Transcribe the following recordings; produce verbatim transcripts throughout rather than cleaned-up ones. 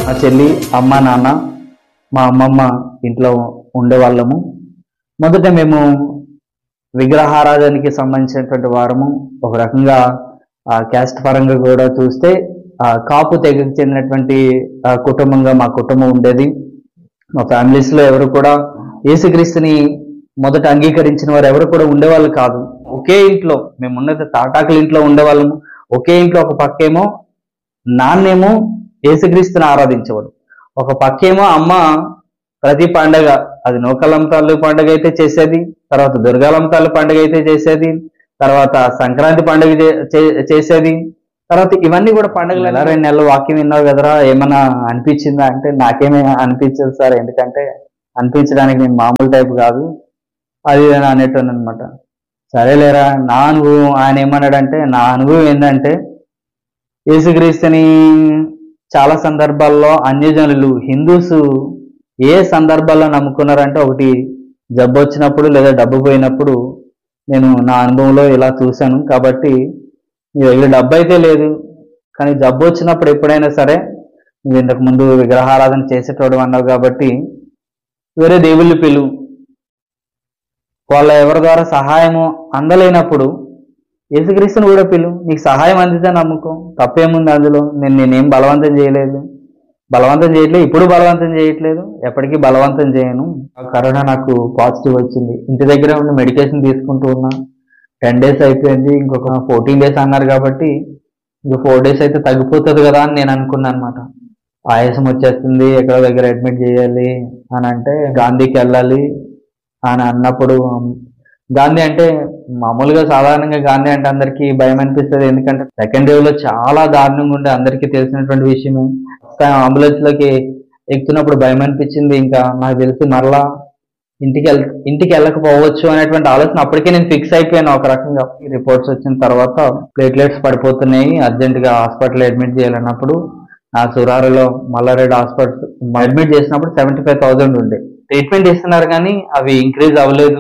మా చెల్లి, అమ్మ, నాన్న, మా అమ్మమ్మ ఇంట్లో ఉండేవాళ్ళము. మొదట మేము విగ్రహారాధనకి సంబంధించినటువంటి వారము. ఒక రకంగా క్యాస్ట్ పరంగా కూడా చూస్తే కాపు తెగకు చెందినటువంటి కుటుంబంగా మా కుటుంబం ఉండేది. మా ఫ్యామిలీస్లో ఎవరు కూడా యేసుక్రీస్తుని మొదట అంగీకరించిన వారు ఎవరు కూడా ఉండేవాళ్ళు కాదు. ఒకే ఇంట్లో మేము ఉన్నది తాటాకుల ఇంట్లో ఉండేవాళ్ళము. ఒకే ఇంట్లో ఒక పక్కేమో నాన్నేమో యేసుక్రీస్తుని ఆరాధించేవాడు, ఒక పక్కేమో అమ్మ ప్రతి పండగ, అది నూకలంతాలు పండుగ అయితే చేసేది, తర్వాత దుర్గాలంతాలు పండుగ అయితే చేసేది, తర్వాత సంక్రాంతి పండుగ చేసేది, తర్వాత ఇవన్నీ కూడా పండుగలు. ఎలా రెండు నెలలు వాక్యం విన్నావు కదరా, ఏమన్నా అనిపించిందా అంటే నాకేమీ అనిపించదు సార్, ఎందుకంటే అనిపించడానికి నేను మామూలు టైప్ కాదు అది అని అనేటాను అనమాట. సరేలేరా నా అనుభవం. ఆయన ఏమన్నాడంటే, నా అనుభవం ఏంటంటే యేసుక్రీస్తుని చాలా సందర్భాల్లో అన్యజనులు హిందూస్ ఏ సందర్భాల్లో నమ్ముకున్నారంటే, ఒకటి జబ్బు వచ్చినప్పుడు లేదా డబ్బు పోయినప్పుడు. నేను నా అనుభవంలో ఇలా చూశాను కాబట్టి, నీ దగ్గర డబ్బు అయితే లేదు కానీ జబ్బు వచ్చినప్పుడు ఎప్పుడైనా సరే, నువ్వు ఇంతకు ముందు విగ్రహారాధన చేసేటోడు అన్నావు కాబట్టి వేరే దేవుళ్ళు పిలువు, వాళ్ళ ఎవరి ద్వారా సహాయము అందలేనప్పుడు యేసుక్రీస్తుని కూడా పిలువు, నీకు సహాయం అందితే నమ్ముకో, తప్పేముంది అందులో. నేను నేనేం బలవంతం చేయలేదు, బలవంతం చేయట్లేదు, ఇప్పుడు బలవంతం చేయట్లేదు, ఎప్పటికీ బలవంతం చేయను. కరోనా నాకు పాజిటివ్ వచ్చింది, ఇంటి దగ్గర ఉండి మెడికేషన్ తీసుకుంటూ ఉన్నా. టెన్ డేస్ అయిపోయింది, ఇంకొక ఫోర్టీన్ డేస్ అన్నారు కాబట్టి ఇంకో ఫోర్ డేస్ అయితే తగ్గిపోతుంది కదా అని నేను అనుకున్నాను అనమాట. ఆయాసం వచ్చేస్తుంది, ఎక్కడో దగ్గర అడ్మిట్ చేయాలి అని అంటే, గాంధీకి వెళ్ళాలి అని అన్నప్పుడు, గాంధీ అంటే మామూలుగా సాధారణంగా గాంధీ అంటే అందరికీ భయం అనిపిస్తుంది, ఎందుకంటే సెకండ్ వేవ్ లో చాలా దారుణంగా ఉండే అందరికీ తెలిసినటువంటి విషయమే. అంబులెన్స్ లోకి ఎక్కుతున్నప్పుడు భయం అనిపించింది. ఇంకా నాకు తెలిసి మరలా ఇంటికి వెళ్ ఇంటికి వెళ్ళకపోవచ్చు అనేటువంటి ఆలోచన అప్పటికే నేను ఫిక్స్ అయిపోయాను ఒక రకంగా. ఈ రిపోర్ట్స్ వచ్చిన తర్వాత ప్లేట్లెట్స్ పడిపోతున్నాయి, అర్జెంట్ గా హాస్పిటల్ అడ్మిట్ చేయాలన్నప్పుడు ఆ సురారులో మల్లారెడ్డి హాస్పిటల్ అడ్మిట్ చేసినప్పుడు సెవెంటీ ఫైవ్ థౌసండ్ ఉండే. ట్రీట్మెంట్ ఇస్తున్నారు కానీ అవి ఇంక్రీజ్ అవ్వలేదు.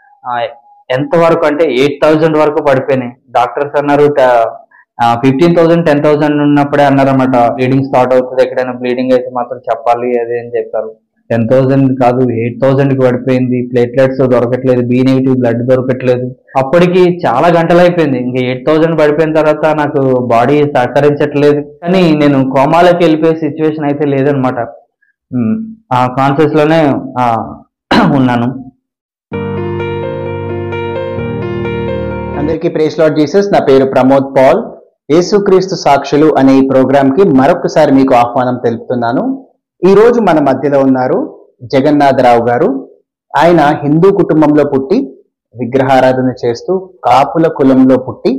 ఎంత వరకు అంటే ఎయిట్ థౌజండ్ వరకు పడిపోయినాయి. డాక్టర్స్ అన్నారు ఫిఫ్టీన్ థౌసండ్ టెన్ థౌసండ్ ఉన్నప్పుడే అన్నారన్నమాట బ్లీడింగ్ స్టార్ట్ అవుతుంది, ఎక్కడైనా బ్లీడింగ్ అయితే మాత్రం చెప్పాలి అది అని చెప్పారు. టెన్ థౌసండ్ కాదు ఎయిట్ థౌసండ్ కి పడిపోయింది. ప్లేట్లెట్స్ దొరకట్లేదు, బి నెగిటివ్ బ్లడ్ దొరకట్లేదు. అప్పటికి చాలా గంటలు అయిపోయింది. ఇంకా ఎయిట్ థౌసండ్ పడిపోయిన తర్వాత నాకు బాడీ సహకరించట్లేదు, కానీ నేను కోమాలోకి వెళ్ళిపోయే సిచ్యువేషన్ అయితే లేదనమాట. ఆ కాన్షియస్ లోనే ఉన్నాను. అందరికీ ప్రైజ్ లార్డ్ జీసస్. నా పేరు ప్రమోద్ పాల్. యేసుక్రీస్తు సాక్షులు అనే ఈ ప్రోగ్రామ్ కి మరొకసారి మీకు ఆహ్వానం తెలుపుతున్నాను. ఈ రోజు మన మధ్యలో ఉన్నారు జగన్నాథరావు గారు. ఆయన హిందూ కుటుంబంలో పుట్టి విగ్రహారాధన చేస్తూ కాపుల కులంలో పుట్టి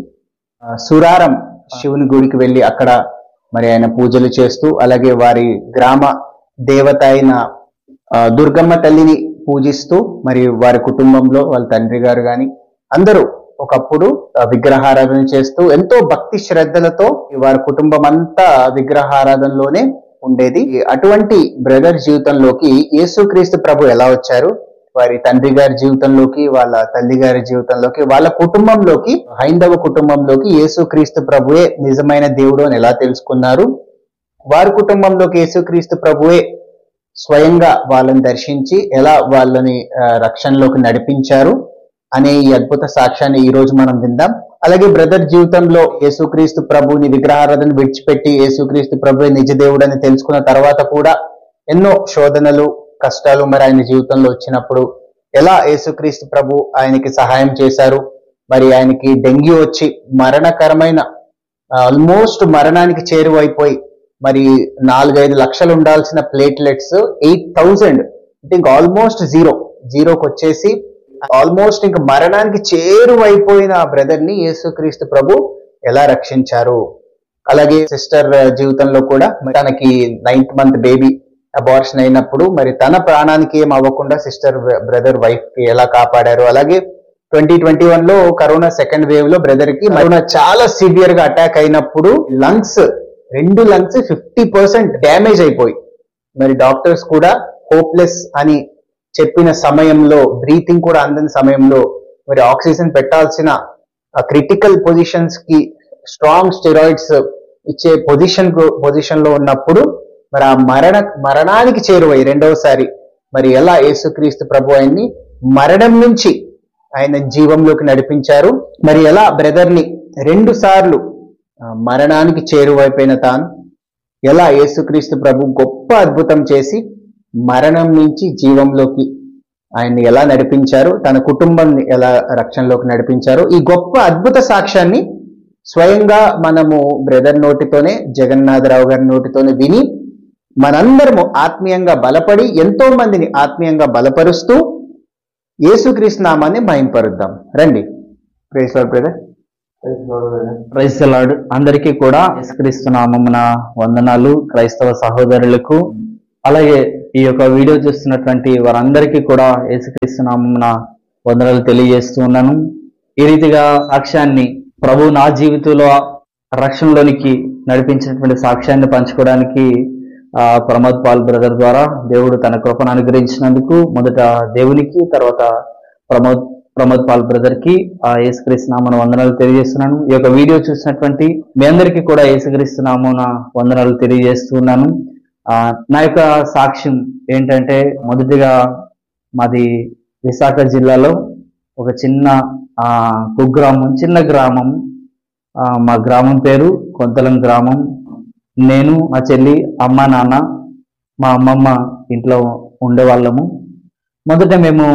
సురారం శివుని గుడికి వెళ్ళి అక్కడ మరి ఆయన పూజలు చేస్తూ, అలాగే వారి గ్రామ దేవత అయిన దుర్గమ్మ తల్లిని పూజిస్తూ, మరి వారి కుటుంబంలో వాళ్ళ తండ్రి గారు కానీ అందరూ ఒకప్పుడు విగ్రహారాధన చేస్తూ ఎంతో భక్తి శ్రద్ధలతో వారి కుటుంబం అంతా విగ్రహారాధనలోనే ఉండేది. అటువంటి బ్రదర్ జీవితంలోకి యేసుక్రీస్తు ప్రభు ఎలా వచ్చారు, వారి తండ్రి గారి జీవితంలోకి, వాళ్ళ తల్లి గారి జీవితంలోకి, వాళ్ళ కుటుంబంలోకి, హైందవ కుటుంబంలోకి యేసుక్రీస్తు ప్రభువే నిజమైన దేవుడు అని ఎలా తెలుసుకున్నారు, వారి కుటుంబంలోకి యేసుక్రీస్తు ప్రభువే స్వయంగా వాళ్ళని దర్శించి ఎలా వాళ్ళని రక్షణలోకి నడిపించారు అనే ఈ అద్భుత సాక్ష్యాన్ని ఈ రోజు మనం విందాం. అలాగే బ్రదర్ జీవితంలో యేసుక్రీస్తు ప్రభుని విగ్రహారాధన విడిచిపెట్టి యేసుక్రీస్తు ప్రభు నిజ దేవుడు అని తెలుసుకున్న తర్వాత కూడా ఎన్నో శోధనలు, కష్టాలు మరి ఆయన జీవితంలో వచ్చినప్పుడు ఎలా యేసుక్రీస్తు ప్రభు ఆయనకి సహాయం చేశారు. మరి ఆయనకి డెంగ్యూ వచ్చి మరణకరమైన ఆల్మోస్ట్ మరణానికి చేరువైపోయి మరి నాలుగైదు లక్షలు ఉండాల్సిన ప్లేట్లెట్స్ ఎయిట్ థౌజండ్ అంటే ఇంకా ఆల్మోస్ట్ జీరో జీరోకి వచ్చేసి ఆల్మోస్ట్ ఇంకా మరణానికి చేరువైపోయిన ఆ బ్రదర్ ని యేసుక్రీస్తు ప్రభు ఎలా రక్షించారు. అలాగే సిస్టర్ జీవితంలో కూడా తనకి నైన్త్ మంత్ బేబీ అబార్షన్ అయినప్పుడు మరి తన ప్రాణానికి ఏం అవ్వకుండా సిస్టర్ బ్రదర్ వైఫ్ కి ఎలా కాపాడారు. అలాగే ట్వంటీ ట్వంటీ వన్ లో కరోనా సెకండ్ వేవ్ లో బ్రదర్ కి కరోనా చాలా సివియర్ గా అటాక్ అయినప్పుడు లంగ్స్ రెండు లంగ్స్ ఫిఫ్టీ పర్సెంట్ డ్యామేజ్ అయిపోయి మరి డాక్టర్స్ కూడా హోప్లెస్ అని చెప్పిన సమయంలో, బ్రీతింగ్ కూడా అందని సమయంలో మరి ఆక్సిజన్ పెట్టాల్సిన క్రిటికల్ పొజిషన్స్ కి స్ట్రాంగ్ స్టెరాయిడ్స్ ఇచ్చే పొజిషన్ పొజిషన్ లో ఉన్నప్పుడు మరి ఆ మరణ మరణానికి చేరువై రెండవసారి మరి ఎలా యేసుక్రీస్తు ప్రభు ఆయన్ని మరణం నుంచి ఆయన జీవంలోకి నడిపించారు, మరి ఎలా బ్రదర్ని రెండు సార్లు మరణానికి చేరువైపోయిన తాను ఎలా యేసుక్రీస్తు ప్రభు గొప్ప అద్భుతం చేసి మరణం నుంచి జీవంలోకి ఆయన్ని ఎలా నడిపించారు, తన కుటుంబాన్ని ఎలా రక్షణలోకి నడిపించారు, ఈ గొప్ప అద్భుత సాక్ష్యాన్ని స్వయంగా మనము బ్రదర్ నోటితోనే, జగన్నాథరావు గారి నోటితోనే విని మనందరము ఆత్మీయంగా బలపడి ఎంతో మందిని ఆత్మీయంగా బలపరుస్తూ యేసుక్రీస్తు నామాన్ని మహింపరుద్దాం. రండి. Praise lord brother. Praise the lord. అందరికీ కూడా యేసుక్రీస్తు నామమున వందనాలు. క్రైస్తవ సహోదరులకు అలాగే ఈ యొక్క వీడియో చూస్తున్నటువంటి వారందరికీ కూడా యేసుక్రీస్తు నామమున వందనాలు తెలియజేస్తూ ఉన్నాను. ఈ రీతిగా సాక్ష్యాన్ని ప్రభు నా జీవితంలో రక్షణలోనికి నడిపించినటువంటి సాక్ష్యాన్ని పంచుకోవడానికి ఆ ప్రమోద్ పాల్ బ్రదర్ ద్వారా దేవుడు తన కృపను అనుగ్రహించినందుకు మొదట దేవునికి, తర్వాత ప్రమోద్ ప్రమోద్ పాల్ బ్రదర్ కి ఆ యేసుక్రీస్తు నామమున వందనాలు తెలియజేస్తున్నాను. ఈ యొక్క వీడియో చూసినటువంటి మీ అందరికీ కూడా యేసుక్రీస్తు నామమున వందనాలు తెలియజేస్తున్నాను. ఆ నా యొక్క సాక్ష్యం ఏంటంటే, మొదటిగా మాది విశాఖ జిల్లాలో ఒక చిన్న ఆ కుగ్రామం, చిన్న గ్రామం. ఆ మా గ్రామం పేరు కొంతలం గ్రామం. నేను, మా చెల్లి, అమ్మ, నాన్న, మా అమ్మమ్మ ఇంట్లో ఉండేవాళ్ళము. మొదట మేము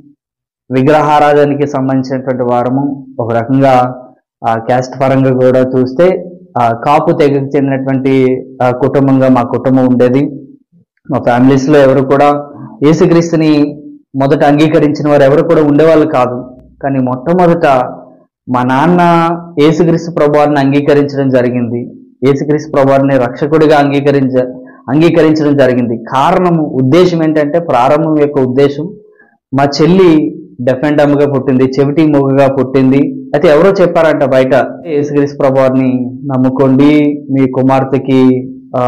విగ్రహారాధనకి సంబంధించినటువంటి వారము. ఒక రకంగా ఆ క్యాస్ట్ పరంగా కూడా చూస్తే ఆ కాపు తెగకు చెందినటువంటి కుటుంబంగా మా కుటుంబం ఉండేది. మా ఫ్యామిలీస్ లో ఎవరు కూడా యేసుక్రీస్తుని మొదట అంగీకరించిన వారు ఎవరు కూడా ఉండేవాళ్ళు కాదు. కానీ మొట్టమొదట మా నాన్న యేసుక్రీస్తు ప్రభువారిని అంగీకరించడం జరిగింది. యేసుక్రీస్తు ప్రభువారిని రక్షకుడిగా అంగీకరించ అంగీకరించడం జరిగింది. కారణము, ఉద్దేశం ఏంటంటే, ప్రారంభం యొక్క ఉద్దేశం, మా చెల్లి డెఫ్ అండ్ డమ్గా పుట్టింది, చెవిటి మూగగా పుట్టింది. అయితే ఎవరో చెప్పారంట బయట, యేసుక్రీస్తు ప్రభువారిని నమ్ముకోండి, మీ కుమార్తెకి ఆ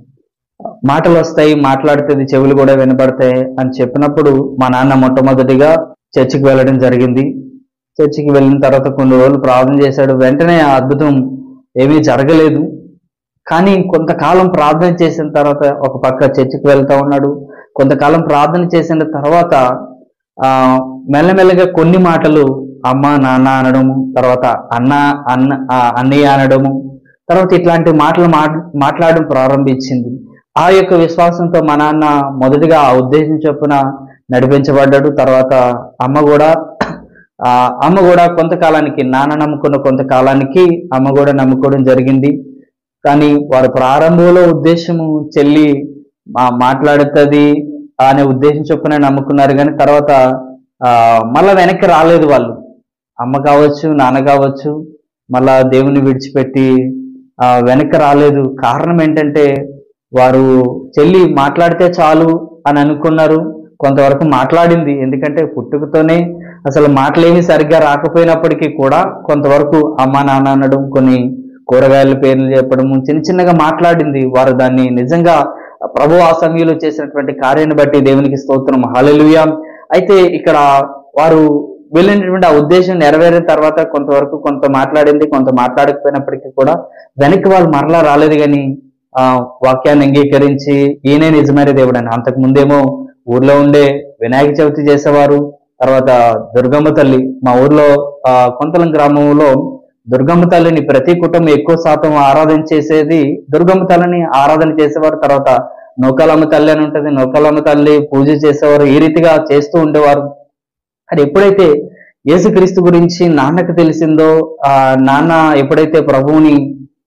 మాటలు వస్తాయి, మాట్లాడుతుంది, చెవులు కూడా వినపడతాయి అని చెప్పినప్పుడు మా నాన్న మొట్టమొదటిగా చర్చికి వెళ్ళడం జరిగింది. చర్చికి వెళ్ళిన తర్వాత కొన్ని రోజులు ప్రార్థన చేశాడు. వెంటనే ఆ అద్భుతం ఏమీ జరగలేదు. కానీ కొంతకాలం ప్రార్థన చేసిన తర్వాత ఒక పక్క చర్చికి వెళ్తా ఉన్నాడు. కొంతకాలం ప్రార్థన చేసిన తర్వాత ఆ మెల్లమెల్లగా కొన్ని మాటలు అమ్మ, నాన్న అనడము, తర్వాత అన్న అన్న అన్నయ్య అనడము, తర్వాత ఇట్లాంటి మాటలు మాట్లాడడం ప్రారంభించింది. ఆ యొక్క విశ్వాసంతో మా నాన్న మొదటిగా ఆ ఉద్దేశం చొప్పున నడిపించబడ్డాడు. తర్వాత అమ్మ కూడా ఆ అమ్మ కూడా కొంతకాలానికి, నాన్న నమ్ముకున్న కొంతకాలానికి అమ్మ కూడా నమ్ముకోవడం జరిగింది. కానీ వారి ప్రారంభంలో ఉద్దేశము చెల్లి మా మాట్లాడుతుంది అనే ఉద్దేశం చొప్పున నమ్ముకున్నారు. కానీ తర్వాత ఆ మళ్ళా వెనక్కి రాలేదు వాళ్ళు. అమ్మ కావచ్చు, నాన్న కావచ్చు, మళ్ళా దేవుని విడిచిపెట్టి ఆ వెనక్కి రాలేదు. కారణం ఏంటంటే, వారు చెల్లి మాట్లాడితే చాలు అని అనుకున్నారు. కొంతవరకు మాట్లాడింది, ఎందుకంటే పుట్టుకతోనే అసలు మాటలేమి సరిగ్గా రాకపోయినప్పటికీ కూడా కొంతవరకు అమ్మ, నాన్న అనడం, కొన్ని కూరగాయల పేర్లు చెప్పడం, చిన్న చిన్నగా మాట్లాడింది. వారు దాన్ని నిజంగా ప్రభు ఆ సమయంలో చేసినటువంటి కార్యాన్ని బట్టి దేవునికి స్తోత్రం, హల్లెలూయా. అయితే ఇక్కడ వారు వెళ్ళినటువంటి ఆ ఉద్దేశం నెరవేరిన తర్వాత కొంతవరకు కొంత మాట్లాడింది, కొంత మాట్లాడకపోయినప్పటికీ కూడా వెనక్కి వాళ్ళు మరలా రాలేదు. కానీ ఆ వాక్యాన్ని అంగీకరించి ఈయనే నిజమైన దేవుడు అని. అంతకు ముందేమో ఊర్లో ఉండే వినాయక చవితి చేసేవారు. తర్వాత దుర్గమ్మ తల్లి, మా ఊర్లో ఆ కొంతలం గ్రామంలో దుర్గమ్మ తల్లిని ప్రతి కుటుంబం ఎక్కువ శాతం ఆరాధన చేసేది దుర్గమ్మ తల్లిని ఆరాధన చేసేవారు. తర్వాత నూకాలమ్మ తల్లి అని ఉంటుంది, నూకాలమ్మ తల్లి పూజ చేసేవారు. ఈ రీతిగా చేస్తూ ఉండేవారు. అది ఎప్పుడైతే యేసుక్రీస్తు గురించి నాన్నకు తెలిసిందో, ఆ నాన్న ఎప్పుడైతే ప్రభువుని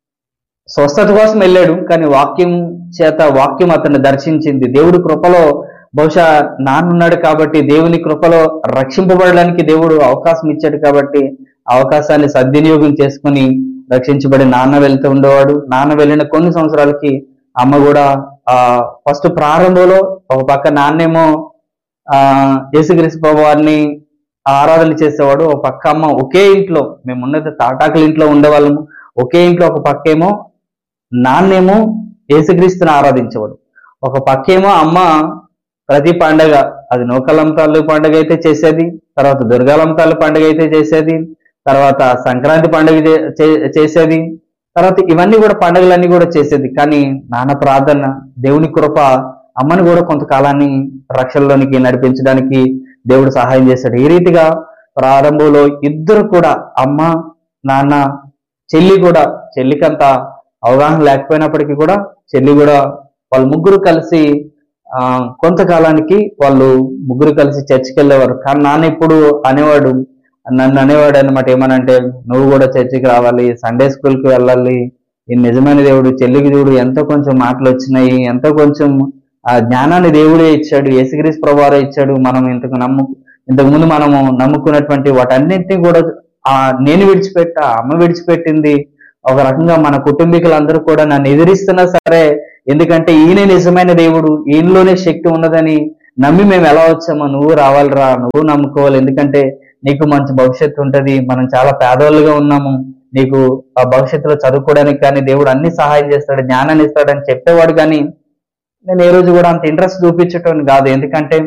స్వస్థత కోసం వెళ్ళాడు, కానీ వాక్యం చేత వాక్యం అతన్ని దర్శించింది. దేవుడి కృపలో బహుశా నాన్నున్నాడు కాబట్టి, దేవుని కృపలో రక్షింపబడడానికి దేవుడు అవకాశం ఇచ్చాడు కాబట్టి అవకాశాన్ని సద్వినియోగం చేసుకుని రక్షించబడి నాన్న వెళ్తూ ఉండేవాడు. నాన్న వెళ్ళిన కొన్ని సంవత్సరాలకి అమ్మ కూడా ఆ ఫస్ట్ ప్రారంభంలో ఒక పక్క నాన్నేమో ఆ యేసుక్రీస్తు ప్రభువారిని ఆరాధన చేసేవాడు, ఒక పక్క అమ్మ. ఒకే ఇంట్లో మేము ఉన్నది తాటాకుల ఇంట్లో ఉండేవాళ్ళము. ఒకే ఇంట్లో ఒక పక్కేమో నాన్నేమో యేసుక్రీస్తుని ఆరాధించేవాడు, ఒక పక్కేమో అమ్మ ప్రతి పండగ, అది నూకాలమ్మ తల్లి పండుగ అయితే చేసేది, తర్వాత దుర్గాలమ్మ తల్లి పండుగ అయితే చేసేది, తర్వాత సంక్రాంతి పండుగ చేసేది, తర్వాత ఇవన్నీ కూడా పండుగలన్నీ కూడా చేసేది. కానీ నాన్న ప్రార్థన, దేవుని కృప అమ్మని కూడా కొంతకాలాన్ని రక్షణలోనికి నడిపించడానికి దేవుడు సహాయం చేశాడు. ఈ రీతిగా ప్రారంభంలో ఇద్దరు కూడా, అమ్మ నాన్న చెల్లి కూడా, చెల్లికి అంత అవగాహన లేకపోయినప్పటికీ కూడా చెల్లి కూడా, వాళ్ళు ముగ్గురు కలిసి ఆ కొంతకాలానికి వాళ్ళు ముగ్గురు కలిసి చర్చికి వెళ్ళేవారు. కానీ నాన్న ఇప్పుడు అనేవాడు, నన్ను అనేవాడు అనమాట, ఏమనంటే నువ్వు కూడా చర్చికి రావాలి, సండే స్కూల్కి వెళ్ళాలి, ఈ నిజమైన దేవుడు, చెల్లికి చూడు ఎంతో కొంచెం మాటలు వచ్చినాయి, ఎంతో కొంచెం ఆ జ్ఞానాన్ని దేవుడే ఇచ్చాడు, యేసుక్రీస్తు ప్రభువారే ఇచ్చాడు. మనం ఇంతకు నమ్ము ఇంతకు ముందు మనము నమ్ముకున్నటువంటి వాటన్నింటినీ కూడా ఆ నేను విడిచిపెట్టా, అమ్మ విడిచిపెట్టింది. ఒక రకంగా మన కుటుంబీకులందరూ కూడా నన్ను ఎదిరిస్తున్నా సరే, ఎందుకంటే ఈయనే నిజమైన దేవుడు, ఈయనలోనే శక్తి ఉన్నదని నమ్మి మేము ఎలా వచ్చామో, నువ్వు రావాలిరా, నువ్వు నమ్ముకోవాలి, ఎందుకంటే నీకు మంచి భవిష్యత్తు ఉంటది, మనం చాలా పేదవాళ్ళుగా ఉన్నాము, నీకు ఆ భవిష్యత్తులో చదువుకోవడానికి కానీ దేవుడు అన్ని సహాయం చేస్తాడు, జ్ఞానాన్ని ఇస్తాడని చెప్పేవాడు. కానీ నేను ఏ రోజు కూడా అంత ఇంట్రెస్ట్ చూపించటం కాదు. ఎందుకంటే